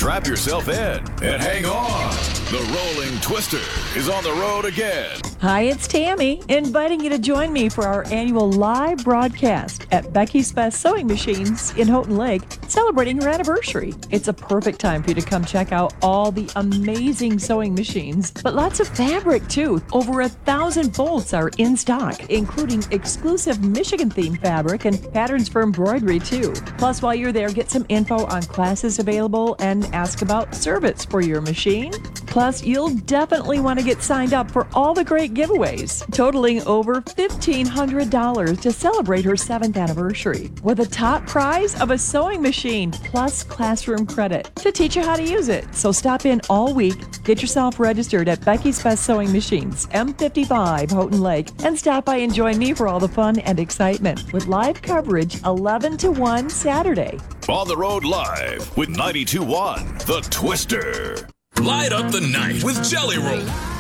Strap yourself in and hang on. The Rolling Twister is on the road again. Hi, it's Tammy, inviting you to join me for our annual live broadcast at Becky's Best Sewing Machines in Houghton Lake, celebrating her anniversary. It's a perfect time for you to come check out all the amazing sewing machines, but lots of fabric too. Over 1,000 bolts are in stock, including exclusive Michigan-themed fabric and patterns for embroidery too. Plus, while you're there, get some info on classes available and ask about service for your machine. Plus, you'll definitely want to get signed up for all the great giveaways, totaling over $1,500 to celebrate her 7th anniversary, with a top prize of a sewing machine plus classroom credit to teach you how to use it. So stop in all week, get yourself registered at Becky's Best Sewing Machines, M55 Houghton Lake, and stop by and join me for all the fun and excitement with live coverage 11 to 1 Saturday. On the road live with 92.1 The Twister. Light up the night with Jelly Roll.